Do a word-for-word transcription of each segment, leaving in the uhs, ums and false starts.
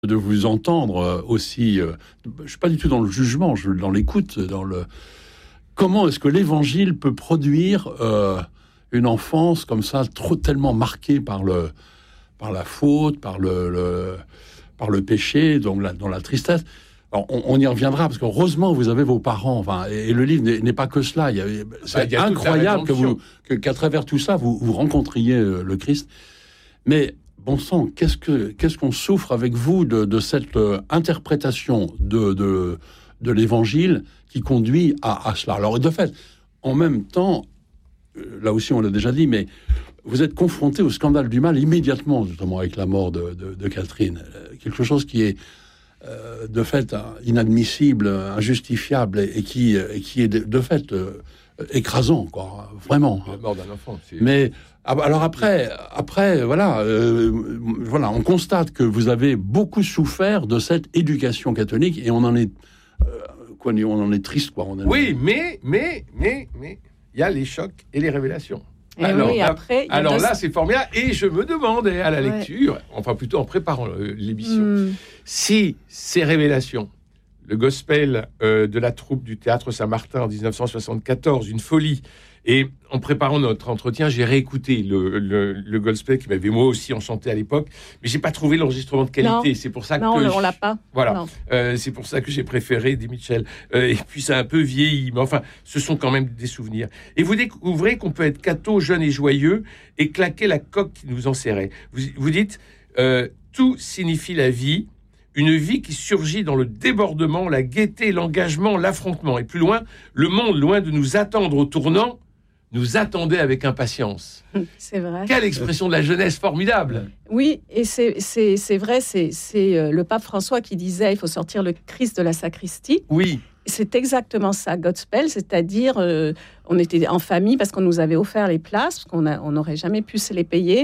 de vous entendre aussi. Euh, je ne suis pas du tout dans le jugement, je suis dans l'écoute, dans le... Comment est-ce que l'Évangile peut produire euh, une enfance comme ça, trop tellement marquée par, le, par la faute, par le, le, par le péché, donc la, dans la tristesse. Alors, on, on y reviendra, parce qu'heureusement, vous avez vos parents, enfin, et, et le livre n'est, n'est pas que cela. Il y a, c'est bah, il y a incroyable que vous, que, qu'à travers tout ça, vous, vous rencontriez euh, le Christ. Mais, bon sang, qu'est-ce, que, qu'est-ce qu'on souffre avec vous de, de cette euh, interprétation de, de, de l'Évangile qui conduit à, à cela. Alors, de fait, en même temps, euh, là aussi, on l'a déjà dit, mais vous êtes confronté au scandale du mal immédiatement, justement, avec la mort de, de, de Catherine. Euh, quelque chose qui est... Euh, de fait euh, inadmissible, injustifiable et, et, qui, et qui est de, de fait euh, écrasant, quoi, vraiment. La mort d'un enfant. C'est... Mais alors après, après voilà, euh, voilà, on constate que vous avez beaucoup souffert de cette éducation catholique et on en est, euh, quoi, on en est triste, quoi. On en oui, est... mais, mais, mais, mais, il y a les chocs et les révélations. Et alors oui, après, alors deux... là, c'est formidable. Et je me demandais à la lecture, ouais. enfin plutôt en préparant l'émission, mm. si ces révélations, le gospel euh, de la troupe du Théâtre Saint-Martin en dix-neuf cent soixante-quatorze, une folie. Et en préparant notre entretien, j'ai réécouté le, le, le gospel qui m'avait moi aussi enchanté à l'époque, mais j'ai pas trouvé l'enregistrement de qualité. Non. C'est pour ça non, que on je... l'a pas. Voilà, euh, c'est pour ça que j'ai préféré Eddie Mitchell. Euh, et puis ça a un peu vieilli, mais enfin, ce sont quand même des souvenirs. Et vous découvrez qu'on peut être catho, jeune et joyeux, et claquer la coque qui nous enserrait. Vous, vous dites, euh, tout signifie la vie. Une vie qui surgit dans le débordement, la gaieté, l'engagement, l'affrontement. Et plus loin, le monde, loin de nous attendre au tournant, nous attendait avec impatience. C'est vrai. Quelle expression de la jeunesse formidable. Oui, et c'est, c'est, c'est vrai, c'est, c'est euh, le pape François qui disait il faut sortir le Christ de la sacristie. Oui. C'est exactement ça, Godspell, c'est-à-dire euh, on était en famille parce qu'on nous avait offert les places, parce qu'on a, on n'aurait jamais pu se les payer.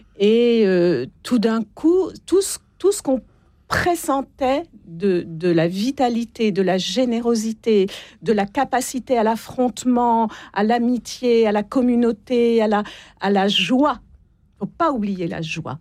Et euh, tout d'un coup, tout ce, tout ce qu'on pressentait de, de la vitalité, de la générosité, de la capacité à l'affrontement, à l'amitié, à la communauté, à la, à la joie. Il ne faut pas oublier la joie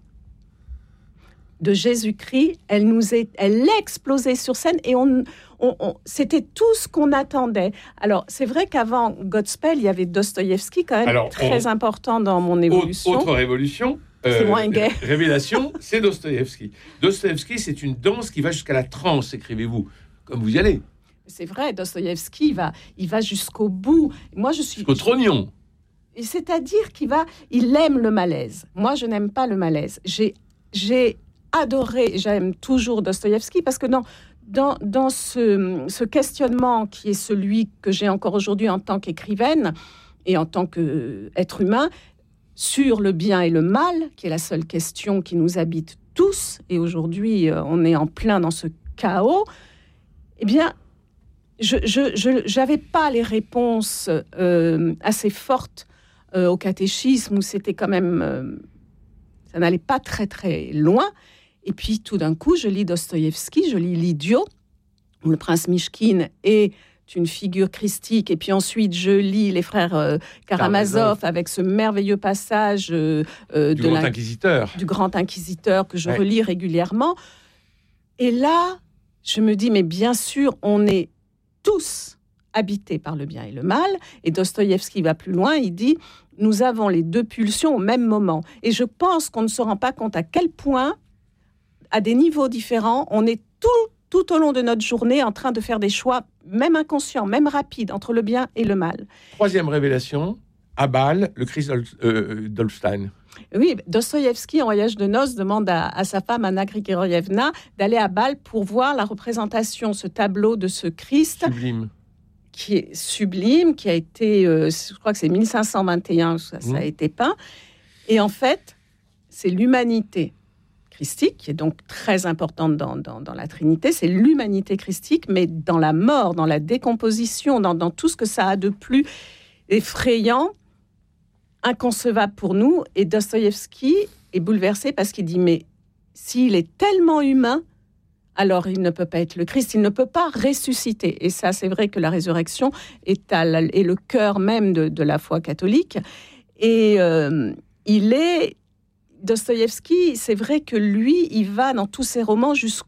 de Jésus-Christ. Elle nous est, elle explosait sur scène et on, on, on, c'était tout ce qu'on attendait. Alors, c'est vrai qu'avant Godspell, il y avait Dostoïevski quand même. Alors, très on... important dans mon évolution. Autre révolution. C'est euh, moins gai. Révélation, c'est Dostoïevski. Dostoïevski, c'est une danse qui va jusqu'à la transe, écrivez-vous, comme vous y allez. C'est vrai, Dostoïevski, il va, il va jusqu'au bout. Moi, je suis... Jusqu'au trognon. Et c'est-à-dire qu'il va... Il aime le malaise. Moi, je n'aime pas le malaise. J'ai, j'ai adoré, j'aime toujours Dostoïevski, parce que dans, dans, dans ce, ce questionnement qui est celui que j'ai encore aujourd'hui en tant qu'écrivaine et en tant qu'être humain, sur le bien et le mal, qui est la seule question qui nous habite tous, et aujourd'hui, euh, on est en plein dans ce chaos, eh bien, je n'avais pas les réponses euh, assez fortes euh, au catéchisme, où c'était quand même... Euh, ça n'allait pas très, très loin. Et puis, tout d'un coup, je lis Dostoïevski, je lis L'Idiot, où le prince Mishkin est une figure christique, et puis ensuite je lis les frères euh, Karamazov avec ce merveilleux passage euh, euh, du, de grand inquisiteur. du grand inquisiteur que je ouais. relis régulièrement. Et là, je me dis, mais bien sûr, on est tous habités par le bien et le mal, et Dostoïevski va plus loin, il dit, nous avons les deux pulsions au même moment. Et je pense qu'on ne se rend pas compte à quel point, à des niveaux différents, on est tout tout au long de notre journée, en train de faire des choix, même inconscients, même rapides, entre le bien et le mal. Troisième révélation, à Bâle, le Christ euh, d'Holstein. Oui, Dostoïevski, en voyage de noces, demande à, à sa femme, Anna Grigorievna, d'aller à Bâle pour voir la représentation, ce tableau de ce Christ. Sublime. Qui est sublime, qui a été, euh, je crois que c'est mille cinq cent vingt et un, ça, ça a été peint. Et en fait, c'est l'humanité christique, qui est donc très importante dans, dans, dans la Trinité, c'est l'humanité christique, mais dans la mort, dans la décomposition, dans, dans tout ce que ça a de plus effrayant, inconcevable pour nous. Et Dostoïevski est bouleversé parce qu'il dit, mais s'il est tellement humain, alors il ne peut pas être le Christ, il ne peut pas ressusciter. Et ça, c'est vrai que la résurrection est, à la, est le cœur même de, de la foi catholique. Et euh, il est... Dostoïevski, c'est vrai que lui, il va dans tous ses romans jusqu'au